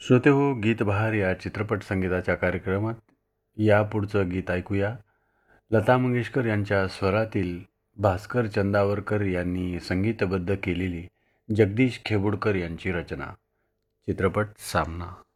श्रोते हो, गीतबहार या चित्रपट संगीताच्या कार्यक्रमात यापुढचं गीत ऐकूया. लता मंगेशकर यांच्या स्वरातील भास्कर चंदावरकर यांनी संगीतबद्ध केलेली जगदीश खेबुडकर यांची रचना. चित्रपट सामना.